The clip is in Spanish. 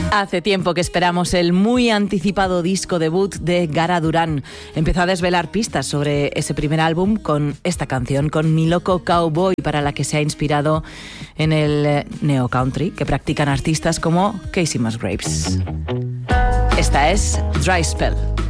Hace tiempo que esperamos el muy anticipado disco debut de Gara Durán. Empezó a desvelar pistas sobre ese primer álbum con esta canción, con Mi Loco Cowboy, para la que se ha inspirado en el neo country que practican artistas como Kacey Musgraves. Esta es Dry Spell.